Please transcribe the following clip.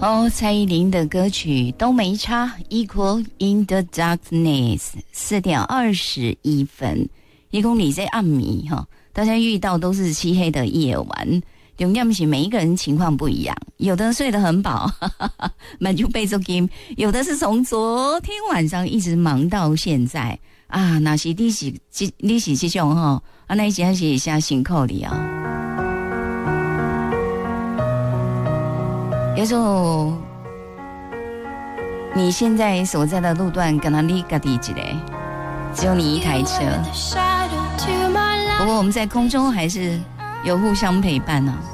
哦，蔡依林的歌曲都没差 ，Equal in the Darkness， 4:21。一公里在暗迷哈，大家遇到都是漆黑的夜晚。重点是每一个人情况不一样，有的睡得很饱，满足备足金；有的是从昨天晚上一直忙到现在啊。那是你是这种哈，啊那一件是下辛苦的啊。有时候你现在所在的路段，可能你自己一个，只有你一台车。不过我们在空中还是有互相陪伴啊。